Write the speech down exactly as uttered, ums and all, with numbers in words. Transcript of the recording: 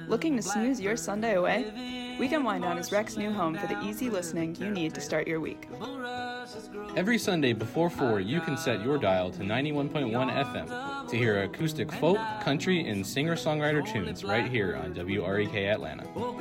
Looking to snooze your Sunday away? Weekend Wind Down is Rec's new home for the easy listening you need to start your week. Every Sunday before four, you can set your dial to ninety-one point one F M to hear acoustic folk, country, and singer-songwriter tunes right here on W R E K Atlanta.